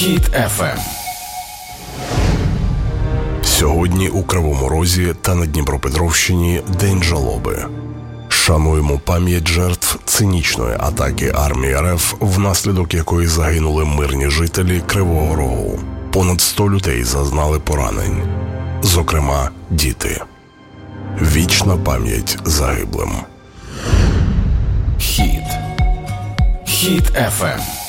Хіт FM. Сьогодні у Кривому Розі та на Дніпропетровщині День жалоби. Шануємо пам'ять жертв цинічної атаки армії РФ, внаслідок якої загинули мирні жителі Кривого Рогу. Понад 100 людей зазнали поранень, зокрема діти. Вічна пам'ять загиблим. Хіт FM.